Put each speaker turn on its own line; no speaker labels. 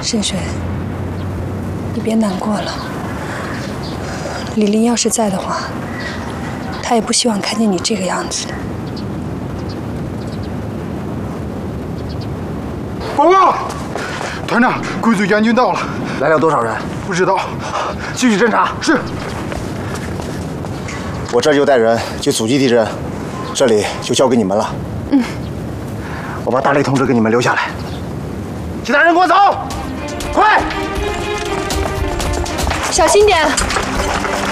盛水，你别难过了。李林要是在的话，他也不希望看见你这个样子。
报告，团长，贵族将军到了。
来了多少人？
不知道，
继续侦查。
是。
我这就带人去阻击敌人，这里就交给你们了。
嗯。
我把大雷同志给你们留下来。其他人给我走，快！
小心点。